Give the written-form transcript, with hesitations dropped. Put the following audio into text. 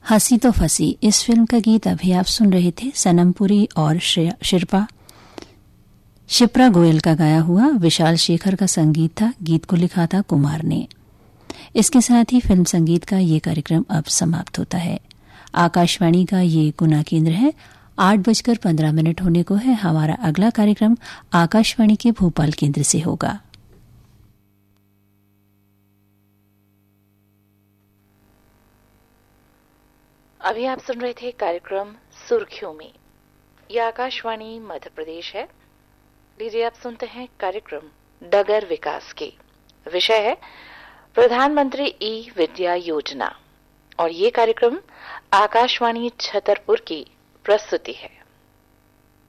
हंसी तो फंसी इस फिल्म का गीत अभी आप सुन रहे थे। सनमपुरी और शिप्रा गोयल का गाया हुआ, विशाल शेखर का संगीत था। गीत को लिखा था कुमार ने। इसके साथ ही फिल्म संगीत का ये कार्यक्रम अब समाप्त होता है। आकाशवाणी का ये गुना केंद्र है। 8:15 होने को है। हमारा अगला कार्यक्रम आकाशवाणी के भोपाल केंद्र से होगा। अभी आप सुन रहे थे कार्यक्रम सुर्खियों में। यह आकाशवाणी मध्य प्रदेश है। लीजिए आप सुनते हैं कार्यक्रम डगर विकास के। विषय है प्रधानमंत्री ई विद्या योजना और ये कार्यक्रम आकाशवाणी छतरपुर की प्रस्तुति है।